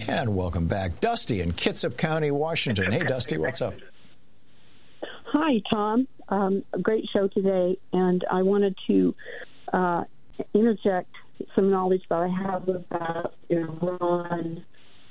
And welcome back. Dusty in Kitsap County, Washington. Hey, Dusty, what's up? Hi, Tom. A great show today, and I wanted to interject some knowledge that I have about Iran.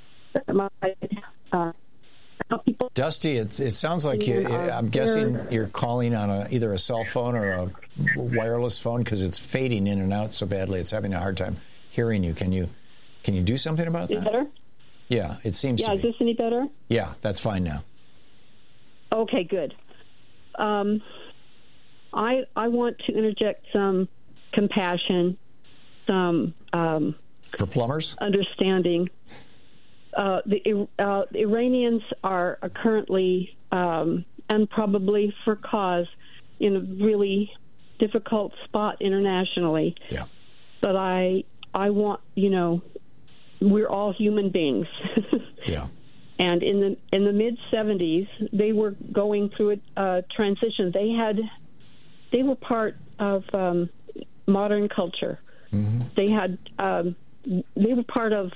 Dusty, it sounds like I'm guessing you're calling on either a cell phone or a wireless phone because it's fading in and out so badly. It's having a hard time hearing you. Can you do something about that? Is it better? Yeah, it seems to be. Yeah, is this any better? Yeah, that's fine now. Okay, good. I want to interject some compassion, some for plumbers, understanding. The Iranians are currently, and probably for cause, in a really difficult spot internationally. Yeah. But I want, we're all human beings. Yeah. And in the mid 70s, they were going through a transition. They were part of modern culture. Mm-hmm. They were part of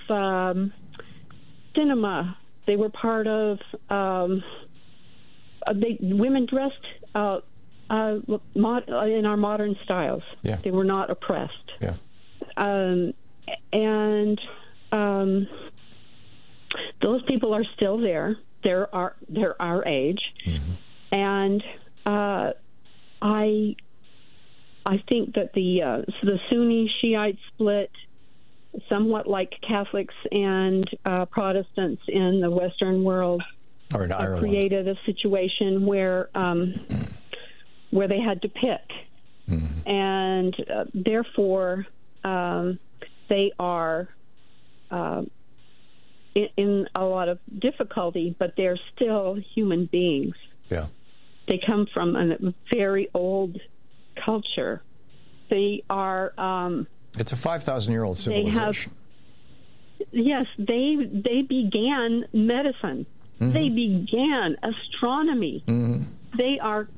cinema. They were part of women dressed in our modern styles. Yeah. They were not oppressed. Yeah. Those people are still there. They're our age, mm-hmm. and I think that the Sunni Shiite split, somewhat like Catholics and Protestants in the Western world, or in Ireland, created a situation where they had to pick, mm-hmm. and therefore they are in a lot of difficulty, but they're still human beings. Yeah, they come from a very old culture. They are. It's a 5,000-year-old civilization. They began medicine. Mm-hmm. They began astronomy. Mm-hmm. They are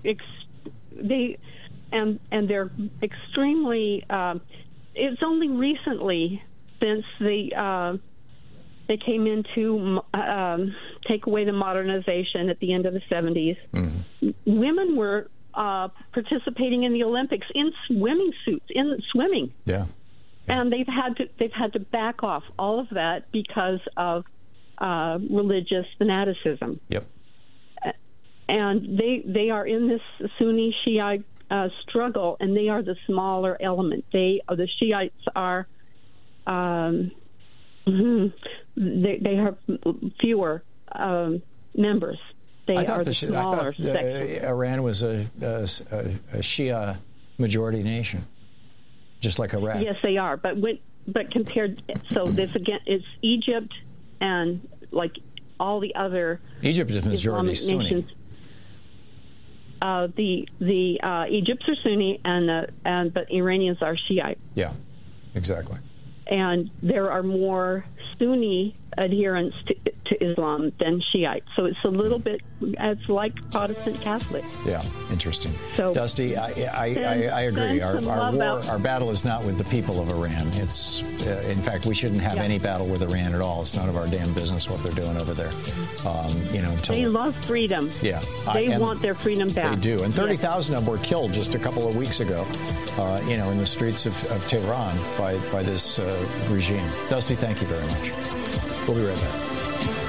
they're extremely. It's only recently since they came in to take away the modernization at the end of the 70s. Mm-hmm. Women were participating in the Olympics in swimming suits, in swimming. Yeah. And they've had to back off all of that because of religious fanaticism. Yep. And they are in this Sunni Shiite struggle, and they are the smaller element. The Shiites are they have fewer members. I thought Iran was a Shia majority nation, just like Iraq. Yes, they are. But compared, so this again is Egypt and like all the other Egypt is majority Sunni. Nations. The Egypts are Sunni but Iranians are Shiite. Yeah, exactly. And there are more Sunni adherents to Islam than Shiite. So it's a little bit, it's like Protestant Catholic. Yeah, interesting. So, Dusty, I agree. Our battle is not with the people of Iran. It's, in fact, we shouldn't have any battle with Iran at all. It's none of our damn business what they're doing over there. They love freedom. Yeah. They want their freedom back. They do. And 30,000 of them were killed just a couple of weeks ago, in the streets of Tehran by this regime. Dusty, thank you very much. We'll be right back.